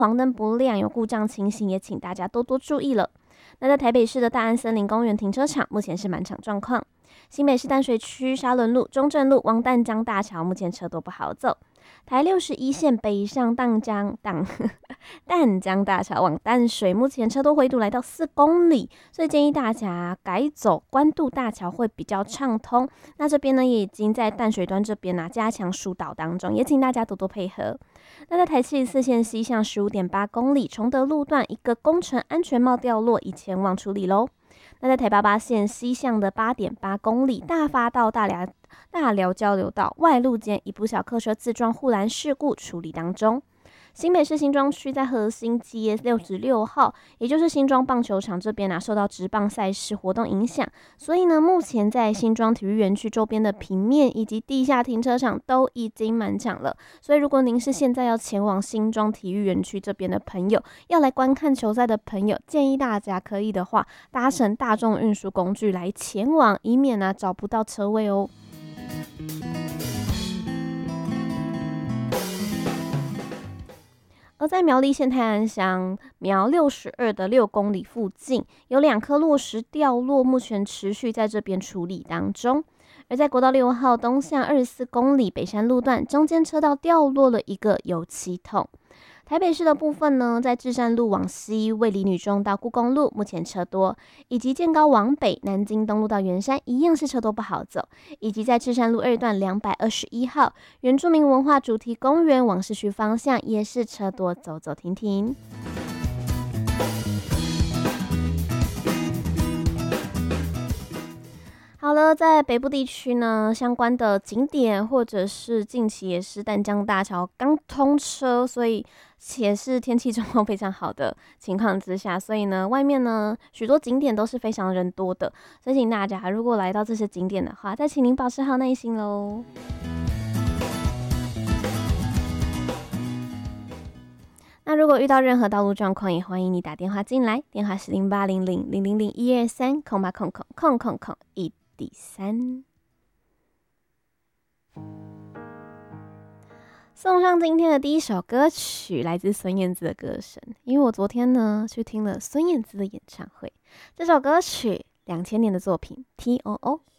黄灯不亮，有故障情形，也请大家多多注意了。那在台北市的大安森林公园停车场，目前是满场状况。新北市淡水区沙仑路、中正路、往淡江大桥，目前车多不好走。台61线北上淡江大桥往淡水，目前车多回堵来到4公里，所以建议大家改走关渡大桥会比较畅通。那这边呢，也已经在淡水端这边加强疏导当中，也请大家多多配合。那在台74线西向15.8公里，崇德路段一个工程安全帽掉落，已前往处理喽。那在台88线西向的8.8公里，大发道大寮交流道外路间一部小客车自撞护栏事故处理当中。新北市新庄区在核心街66号，也就是新庄棒球场这边受到职棒赛事活动影响，所以呢，目前在新庄体育园区周边的平面以及地下停车场都已经满场了。所以如果您是现在要前往新庄体育园区这边的朋友，要来观看球赛的朋友，建议大家可以的话，搭乘大众运输工具来前往，以免找不到车位哦。而在苗栗县泰安乡苗62的6公里附近，有2颗落石掉落，目前持续在这边处理当中。而在国道6号东向24公里北山路段，中间车道掉落了一个油漆桶。台北市的部分呢，在至善路往西卫理女中到故宫路目前车多，以及建高往北南京东路到圆山一样是车多不好走，以及在至善路2段221号原住民文化主题公园往市区方向也是车多，走走停停。好了，在北部地区呢，相关的景点或者是近期也是淡江大桥刚通车，所以也是天气状况非常好的情况之下，所以呢，外面呢许多景点都是非常人多的，所以请大家如果来到这些景点的话，再请您保持好耐心喽。那如果遇到任何道路状况，也欢迎你打电话进来，电话是0800000123空8空空空空空1第3。送上今天的第一首歌曲，来自孙燕姿的歌声。因为我昨天呢去听了孙燕姿的演唱会，这首歌曲2000年的作品 TOO。